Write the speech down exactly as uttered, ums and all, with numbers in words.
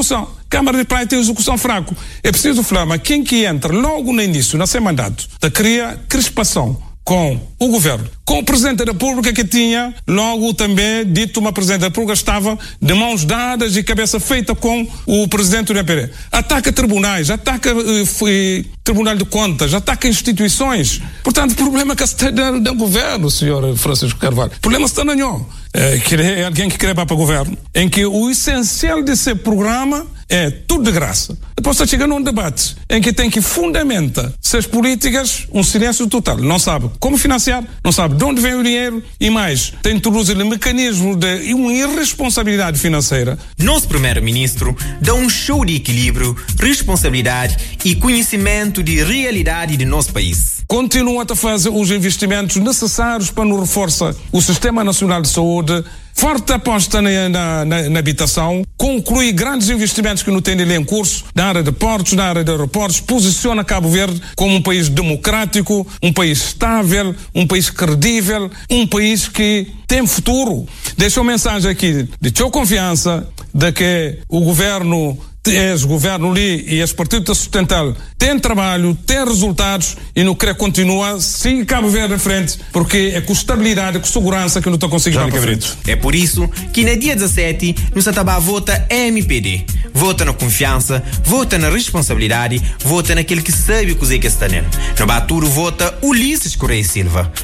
execução. Câmara de Praia tem execução fraco. É preciso falar, mas quem que entra logo no início, na seu mandato, da cria crispação com o governo, com o Presidente da República, que tinha logo também dito uma Presidente da República estava de mãos dadas e cabeça feita com o Presidente do I N P D. Ataca tribunais, ataca eh, Tribunal de Contas, ataca instituições. Portanto, o problema é que está do, do governo, senhor Francisco Carvalho. O problema está no Nhô. É, é alguém que quer ir para o governo, em que o essencial desse programa é tudo de graça. Depois está chegando um debate em que tem que fundamentar suas políticas, um silêncio total. Não sabe como financiar, não sabe de onde vem o dinheiro e mais, tem introduzido um mecanismo de uma irresponsabilidade financeira. Nosso primeiro-ministro dá um show de equilíbrio, responsabilidade e conhecimento de realidade de nosso país. Continua a fazer os investimentos necessários para nos reforçar o Sistema Nacional de Saúde, forte aposta na, na, na, na habitação, conclui grandes investimentos que não têm em curso, na área de portos, na área de aeroportos, posiciona Cabo Verde como um país democrático, um país estável, um país credível, um país que tem futuro. Deixou mensagem aqui de tua confiança de que o governo esse governo ali e esse partido sustentável tem trabalho, tem resultados e não quer continuar, siga Cabo Verde à frente, porque é com estabilidade, com segurança que não está conseguindo ir para frente. É por isso que no dia dezassete nos ataba vota M P D. Vota na confiança, vota na responsabilidade, vota naquele que sabe o que é que está nele. No Baturo vota Ulisses Correia Silva.